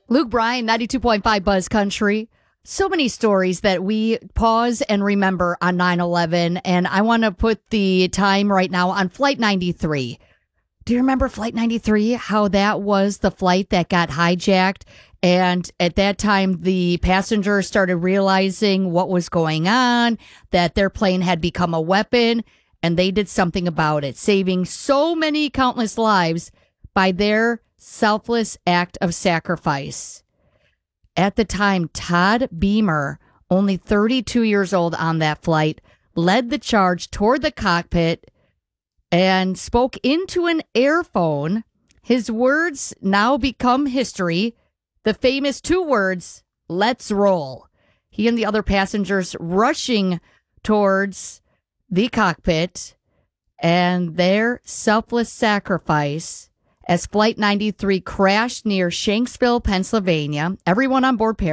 Luke Bryan, 92.5 Buzz Country. So many stories that we pause and remember on 9/11, and I want to put the time right now on Flight 93. Do you remember Flight 93? How that was the flight that got hijacked? And at that time, the passengers started realizing what was going on, that their plane had become a weapon, and they did something about it, saving so many countless lives by their selfless act of sacrifice. At the time, Todd Beamer, only 32 years old on that flight, led the charge toward the cockpit and spoke into an airphone. His words now become history. The famous two words, "Let's roll." He and the other passengers rushing towards the cockpit, and their selfless sacrifice as Flight 93 crashed near Shanksville, Pennsylvania. Everyone on board perished.